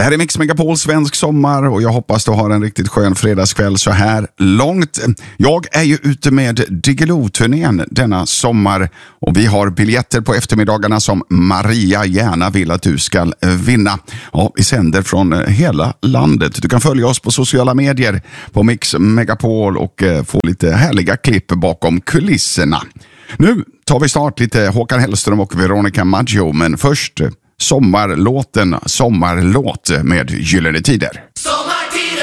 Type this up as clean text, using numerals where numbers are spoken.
här är Mix Megapol svensk sommar och jag hoppas du har en riktigt skön fredagskväll så här långt. Jag är ju ute med Diggiloo-turnén denna sommar och vi har biljetter på eftermiddagarna som Maria gärna vill att du ska vinna. Ja, vi sänder från hela landet. Du kan följa oss på sociala medier på Mix Megapol och få lite härliga klipp bakom kulisserna. Nu tar vi snart lite Håkan Hellström och Veronica Maggio, men först sommarlåt med Gyllene Tider.